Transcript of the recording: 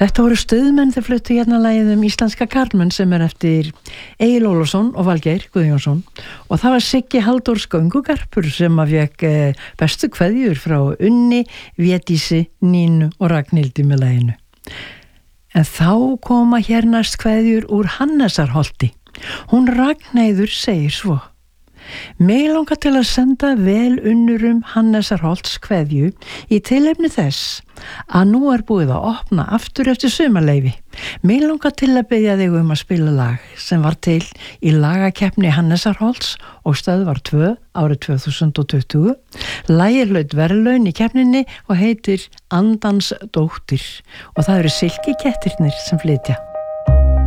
Þetta voru stuðmenn þeir fluttu hérna lagið Íslenska karlmenn sem eftir Egil Ólafsson og Valgeir Guðjónsson og það var Siggi Halldórs göngugarpur sem fékk bestu kveðjur frá Unni, Védísi, Nínu og Ragnhildi með laginu. En þá koma hér næst kveðjur úr Hannesarholti. Hún Ragnheiður segir svo: Mig langar til að senda vel unnurum Hannesarholts kveðju í tilefni þess að nú búið að opna aftur eftir sumarleyfi. Mig langar til að biðja þig að spila lag sem var til í lagakeppni Hannesarholts og stöðvar 2 árið 2020. Lagið hlaut verðlaun í keppninni og heitir Andans dóttir og það eru Silkikettirnir sem flytja.